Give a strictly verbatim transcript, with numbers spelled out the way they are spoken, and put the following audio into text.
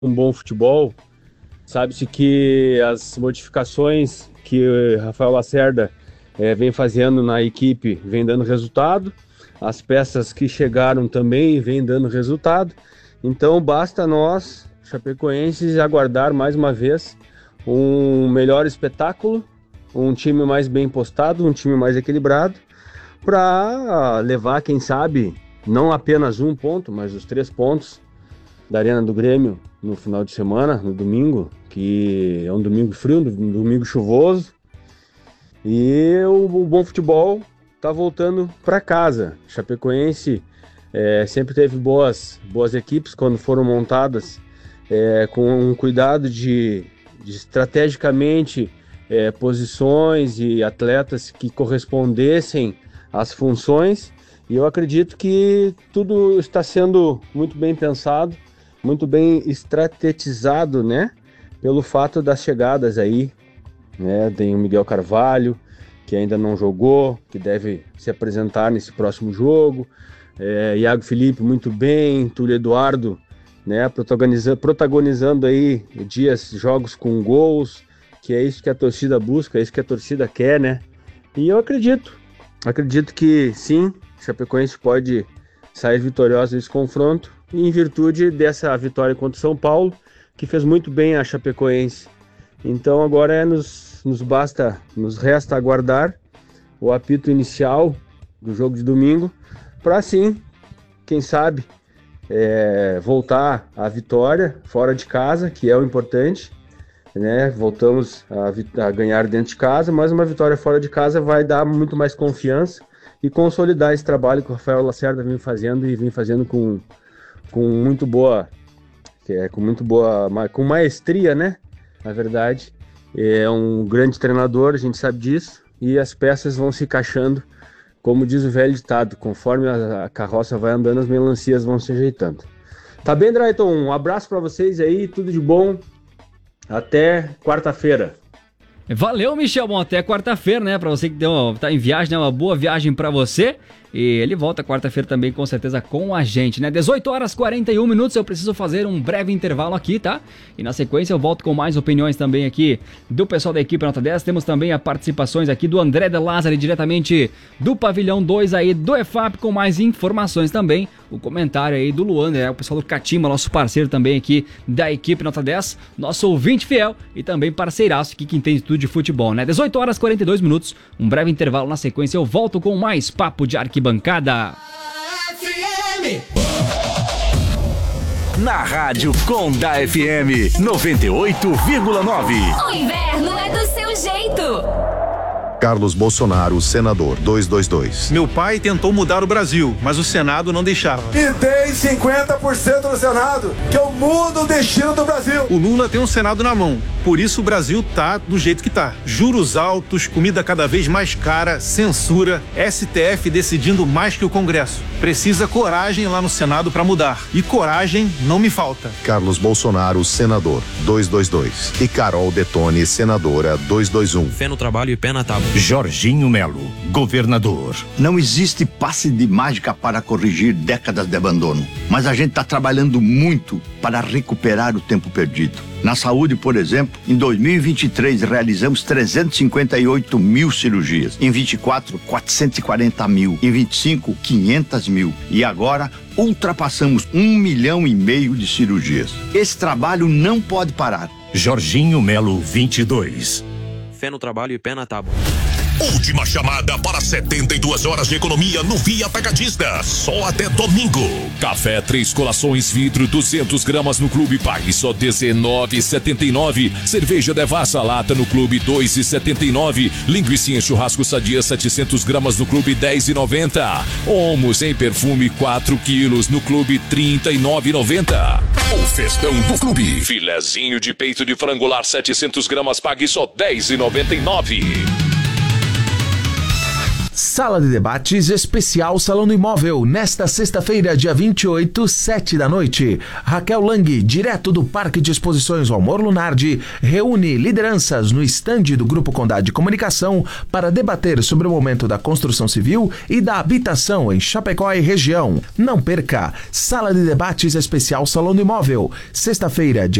um bom futebol. Sabe-se que as modificações que o Rafael Lacerda é, vem fazendo na equipe vem dando resultado, as peças que chegaram também vem dando resultado, então basta nós, chapecoenses, aguardar mais uma vez um melhor espetáculo, um time mais bem postado, um time mais equilibrado, para levar, quem sabe, não apenas um ponto, mas os três pontos da Arena do Grêmio no final de semana, no domingo, que é um domingo frio, um domingo chuvoso, e o, o bom futebol está voltando para casa. Chapecoense é, sempre teve boas, boas equipes quando foram montadas, é, com um cuidado de, de estrategicamente é, posições e atletas que correspondessem às funções, e eu acredito que tudo está sendo muito bem pensado, muito bem estrategizado, né? Pelo fato das chegadas aí, né? Tem o Miguel Carvalho, que ainda não jogou, que deve se apresentar nesse próximo jogo. É, Iago Felipe muito bem, Túlio Eduardo, né? Protagonizando, protagonizando aí dias, jogos com gols, que é isso que a torcida busca, é isso que a torcida quer, né? E eu acredito, acredito que sim, Chapecoense pode sair vitoriosa desse confronto, em virtude dessa vitória contra o São Paulo, que fez muito bem a Chapecoense. Então agora é nos, nos basta, nos resta aguardar o apito inicial do jogo de domingo, para sim, quem sabe, é, voltar à vitória fora de casa, que é o importante, né? Voltamos a, a ganhar dentro de casa, mas uma vitória fora de casa vai dar muito mais confiança e consolidar esse trabalho que o Rafael Lacerda vem fazendo e vem fazendo com com muito boa, é, com muito boa, com maestria, né? Na verdade, é um grande treinador, a gente sabe disso, e as peças vão se encaixando, como diz o velho ditado, conforme a, a carroça vai andando, as melancias vão se ajeitando. Tá bem, Drayton? Um abraço para vocês aí, tudo de bom, até quarta-feira. Valeu, Michel, bom, até quarta-feira, né, pra você que deu, tá em viagem, né, uma boa viagem pra você, e ele volta quarta-feira também, com certeza, com a gente, né, dezoito horas e quarenta e um minutos, eu preciso fazer um breve intervalo aqui, tá, e na sequência eu volto com mais opiniões também aqui do pessoal da equipe Nota dez, temos também as participações aqui do André de Lázari, diretamente do Pavilhão dois aí do E F A P, com mais informações também, o comentário aí do Luan, né, o pessoal do Catimba, nosso parceiro também aqui da equipe Nota dez, nosso ouvinte fiel e também parceiraço aqui que entende tudo de futebol, né? dezoito horas e quarenta e dois minutos, um breve intervalo, na sequência eu volto com mais Papo de Arquibancada. Na rádio com da F M noventa e oito vírgula nove. O inverno é do seu jeito. Carlos Bolsonaro, senador, duzentos e vinte e dois. Meu pai tentou mudar o Brasil, mas o Senado não deixava. E tem cinquenta por cento no Senado, que eu mudo o destino do Brasil. O Lula tem um Senado na mão, por isso o Brasil tá do jeito que tá. Juros altos, comida cada vez mais cara, censura, S T F decidindo mais que o Congresso. Precisa coragem lá no Senado para mudar. E coragem não me falta. Carlos Bolsonaro, senador, duzentos e vinte e dois. E Carol Detone, senadora, duzentos e vinte e um. Fé no trabalho e pé na tábua. Jorginho Melo, governador. Não existe passe de mágica para corrigir décadas de abandono, mas a gente está trabalhando muito para recuperar o tempo perdido. Na saúde, por exemplo, em dois mil e vinte e três realizamos trezentos e cinquenta e oito mil cirurgias, em vinte e quatro, quatrocentos e quarenta mil, em vinte e cinco, quinhentos mil e agora ultrapassamos um milhão e meio de cirurgias. Esse trabalho não pode parar. Jorginho Melo vinte e dois. Fé no trabalho e pé na tábua. Última chamada para setenta e duas horas de economia no Via Atacadista. Só até domingo. Café Três Colações vidro duzentas gramas no Clube Pague só dezenove reais e setenta e nove centavos. Cerveja Devassa lata no Clube dois reais e setenta e nove centavos. Linguiça churrasco Sadia setecentas gramas no Clube dez reais e noventa centavos. Olmos em perfume quatro quilos no Clube trinta e nove reais e noventa centavos. O festão do Clube. Filezinho de peito de frangolar setecentas gramas pague só dez reais e noventa e nove centavos. Sala de debates especial Salão do Imóvel, nesta sexta-feira, dia vinte e oito, sete da noite. Raquel Lang, direto do Parque de Exposições Almor Lunardi, reúne lideranças no estande do Grupo Condade Comunicação para debater sobre o momento da construção civil e da habitação em Chapecó e região. Não perca, Sala de debates especial Salão do Imóvel, sexta-feira, dia